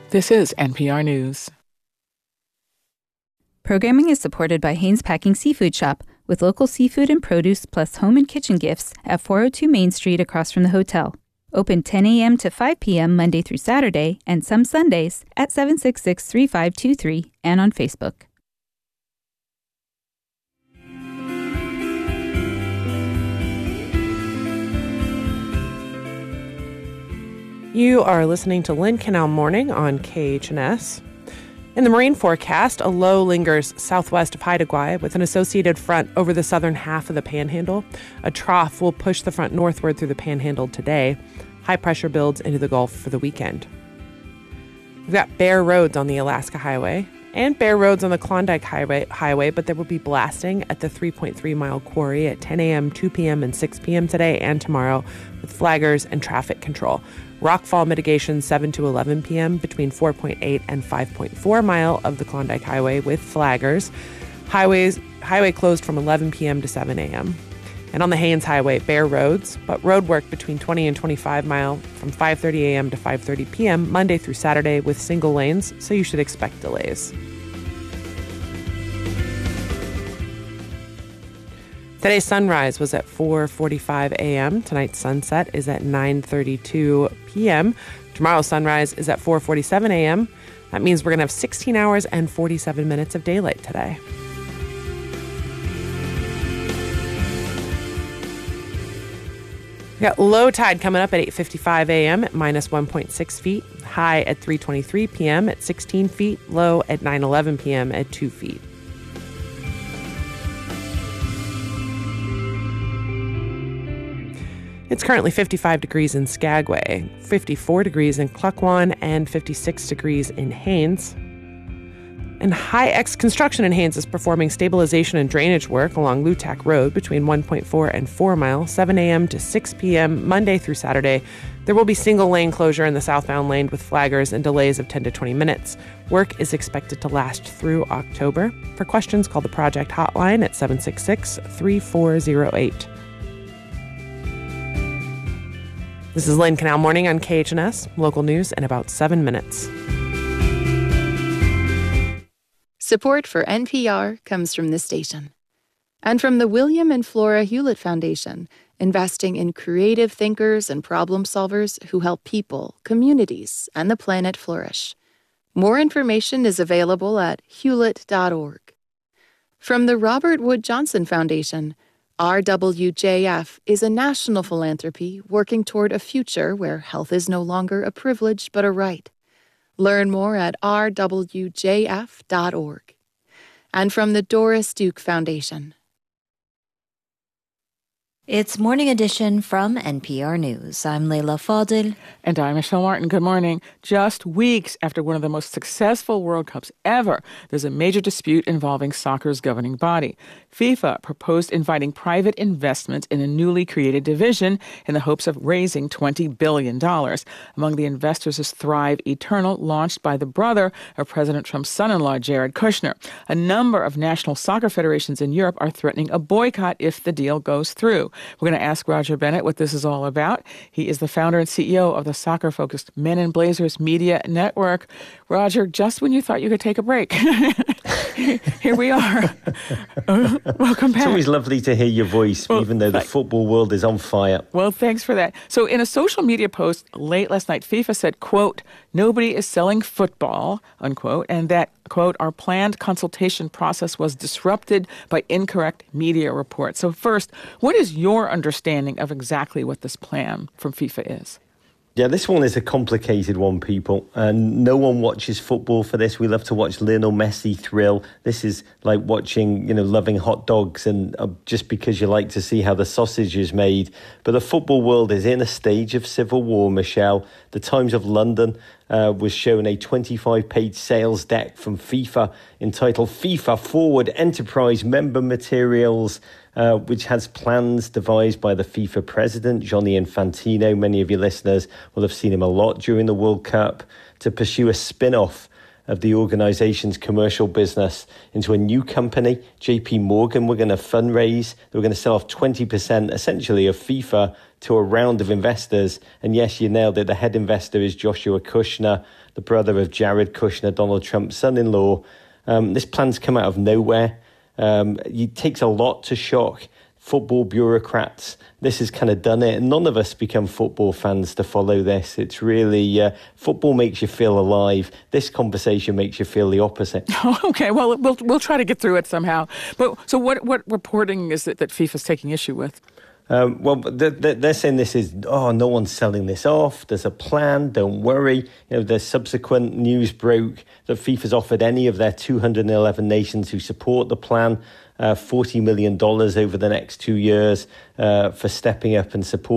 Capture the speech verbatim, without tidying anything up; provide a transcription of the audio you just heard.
This is N P R News. Programming is supported by Haynes Packing Seafood Shop, with local seafood and produce plus home and kitchen gifts at four oh two Main Street across from the hotel. Open ten a.m. to five p.m. Monday through Saturday and some Sundays at seven six six, three five two three and on Facebook. You are listening to Lynn Canal Morning on K H N S. In the marine forecast, a low lingers southwest of Haida Gwaii with an associated front over the southern half of the Panhandle. A trough will push the front northward through the Panhandle today. High pressure builds into the Gulf for the weekend. We've got bare roads on the Alaska Highway and bare roads on the Klondike Highway, highway, but there will be blasting at the three point three mile quarry at ten a.m., two p.m., and six p.m. today and tomorrow with flaggers and traffic control. Rockfall mitigation seven to eleven p.m. between four point eight and five point four mile of the Klondike Highway with flaggers. Highways highway closed from eleven p.m. to seven a.m. And on the Haynes Highway, bare roads, but road work between twenty and twenty-five mile from five thirty a.m. to five thirty p.m. Monday through Saturday with single lanes, so you should expect delays. Today's sunrise was at four forty-five a.m. Tonight's sunset is at nine thirty-two p.m. Tomorrow's sunrise is at four forty-seven a.m. That means we're going to have sixteen hours and forty-seven minutes of daylight today. We got low tide coming up at eight fifty-five a.m. at minus one point six feet. High at three twenty-three p.m. at sixteen feet. Low at nine eleven p.m. at two feet. It's currently fifty-five degrees in Skagway, fifty-four degrees in Klukwan, and fifty-six degrees in Haines. And Hi-X Construction in Haines is performing stabilization and drainage work along Lutak Road between one point four and four mile, seven a.m. to six p.m. Monday through Saturday. There will be single lane closure in the southbound lane with flaggers and delays of ten to twenty minutes. Work is expected to last through October. For questions, call the project hotline at seven six six, three four zero eight. This is Lynn Canal Morning on K H N S. Local news in about seven minutes. Support for N P R comes from this station. And from the William and Flora Hewlett Foundation, investing in creative thinkers and problem solvers who help people, communities, and the planet flourish. More information is available at hewlett dot org. From the Robert Wood Johnson Foundation, R W J F is a national philanthropy working toward a future where health is no longer a privilege but a right. Learn more at r w j f dot org. And from the Doris Duke Foundation. It's Morning Edition from N P R News. I'm Leila Fadil. And I'm Michelle Martin. Good morning. Just weeks after one of the most successful World Cups ever, there's a major dispute involving soccer's governing body. FIFA proposed inviting private investment in a newly created division in the hopes of raising twenty billion dollars. Among the investors is Thrive Eternal, launched by the brother of President Trump's son-in-law, Jared Kushner. A number of national soccer federations in Europe are threatening a boycott if the deal goes through. We're going to ask Roger Bennett what this is all about. He is the founder and C E O of the soccer-focused Men in Blazers Media Network. Roger, just when you thought you could take a break, here we are. Uh, welcome back. It's always lovely to hear your voice, well, even though the football world is on fire. Well, thanks for that. So in a social media post late last night, FIFA said, quote, nobody is selling football, unquote, and that, quote, our planned consultation process was disrupted by incorrect media reports. So first, what is your understanding of exactly what this plan from FIFA is? Yeah, this one is a complicated one, people. And no one watches football for this. We love to watch Lionel Messi thrill. This is like watching, you know, loving hot dogs and uh, just because you like to see how the sausage is made. But the football world is in a stage of civil war, Michelle. The Times of London uh, was shown a twenty-five page sales deck from FIFA entitled FIFA Forward Enterprise Member Materials, Uh, which has plans devised by the FIFA president, Gianni Infantino. Many of your listeners will have seen him a lot during the World Cup, to pursue a spin-off of the organization's commercial business into a new company, J P Morgan. We're going to fundraise. We're going to sell off twenty percent, essentially, of FIFA to a round of investors. And yes, you nailed it. The head investor is Joshua Kushner, the brother of Jared Kushner, Donald Trump's son-in-law. Um, this plan's come out of nowhere. Um, it takes a lot to shock football bureaucrats. This has kind of done it. None of us become football fans to follow this. It's really, uh, football makes you feel alive. This conversation makes you feel the opposite. Oh, okay, well, we'll we'll try to get through it somehow. But so what, what reporting is it that FIFA's taking issue with? Um, well, they're, they're saying this is, oh, no one's selling this off. There's a plan. Don't worry. You know, the subsequent news broke that FIFA's offered any of their two hundred eleven nations who support the plan uh, forty million dollars over the next two years uh, for stepping up and supporting